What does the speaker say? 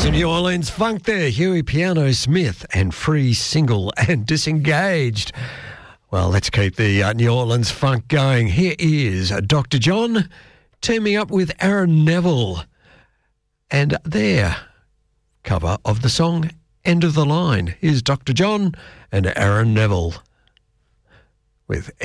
Some New Orleans funk there. Huey Piano Smith and Free Single and Disengaged. Well, let's keep the New Orleans funk going. Here is Dr. John teaming up with Aaron Neville and their cover of the song End of the Line. Here's Dr. John and Aaron Neville with